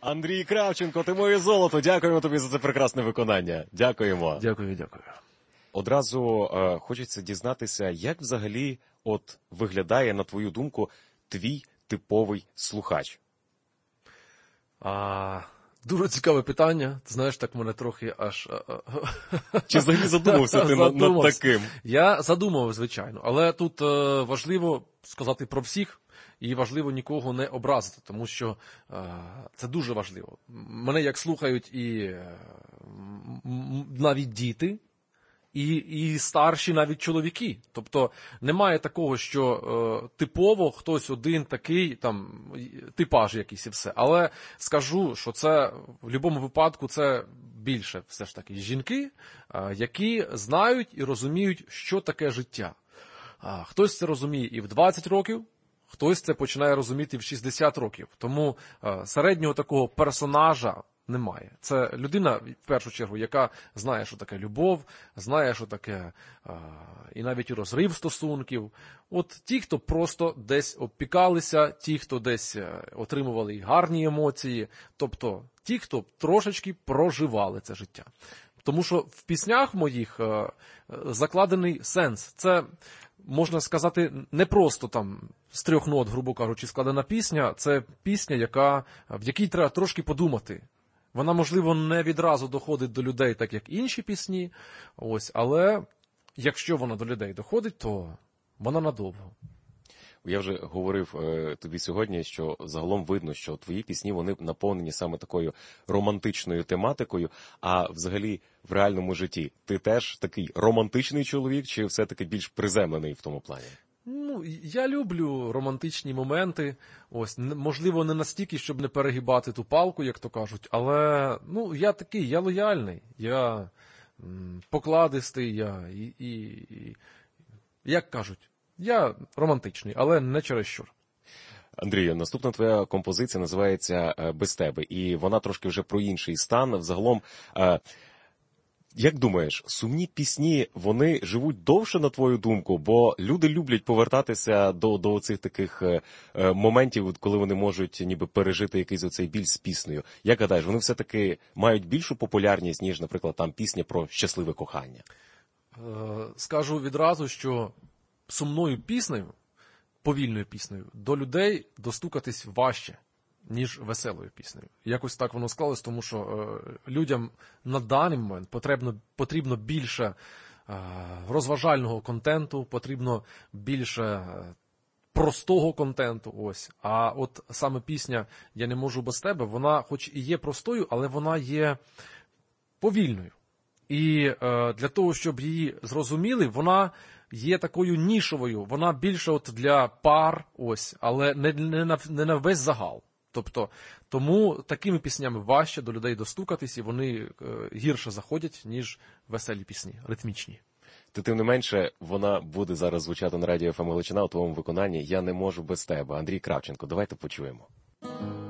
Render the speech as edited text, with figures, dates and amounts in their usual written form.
Андрій Кравченко, ти моє золото. Дякуємо тобі за це прекрасне виконання. Дякуємо. Дякую. Одразу хочеться дізнатися, як взагалі от виглядає, на твою думку, твій типовий слухач? Дуже цікаве питання. Ти знаєш, так мене трохи аж... Чи взагалі задумався ти над таким? Я задумав, звичайно. Але тут важливо сказати про всіх і важливо нікого не образити, тому що це дуже важливо. Мене як слухають і навіть діти, і старші навіть чоловіки. Тобто немає такого, що типово хтось один такий, там, типаж якийсь і все. Але скажу, що це в будь-якому випадку це більше все ж таки жінки, які знають і розуміють, що таке життя. Хтось це розуміє і в 20 років, хтось це починає розуміти в 60 років. Тому середнього такого персонажа немає. Це людина, в першу чергу, яка знає, що таке любов, знає, що таке і навіть і розрив стосунків. От ті, хто просто десь обпікалися, ті, хто десь отримували гарні емоції, тобто ті, хто трошечки проживали це життя. Тому що в піснях моїх закладений сенс. Це, можна сказати, не просто там з 3 нот, грубо кажучи, складена пісня. Це пісня, в якій треба трошки подумати. Вона, можливо, не відразу доходить до людей, так як інші пісні, але якщо вона до людей доходить, то вона надовго. Я вже говорив тобі сьогодні, що загалом видно, що твої пісні, вони наповнені саме такою романтичною тематикою, а взагалі в реальному житті ти теж такий романтичний чоловік, чи все-таки більш приземлений в тому плані? Я люблю романтичні моменти, можливо, не настільки, щоб не перегибати ту палку, як то кажуть, але, я такий, я лояльний, я покладистий, як кажуть, я романтичний, але не чересчур. Андрію, наступна твоя композиція називається «Без тебе», і вона трошки вже про інший стан. Взагалом, як думаєш, сумні пісні, вони живуть довше, на твою думку? Бо люди люблять повертатися до цих таких моментів, коли вони можуть ніби пережити якийсь оцей біль з піснею. Як гадаєш, вони все-таки мають більшу популярність, ніж, наприклад, там пісня про щасливе кохання? Скажу відразу, що сумною піснею, повільною піснею, до людей достукатись важче, ніж веселою піснею. Якось так воно склалось, тому що людям на даний момент потрібно більше розважального контенту, потрібно більше простого контенту. А от саме пісня «Я не можу без тебе», вона хоч і є простою, але вона є повільною. І для того, щоб її зрозуміли, вона є такою нішовою, вона більше для пар, але не на весь загал. Тобто, тому такими піснями важче до людей достукатись, і вони гірше заходять, ніж веселі пісні, ритмічні. Тим не менше, вона буде зараз звучати на радіо ФМ Галичина у твоєму виконанні «Я не можу без тебе». Андрій Кравченко, давайте почуємо.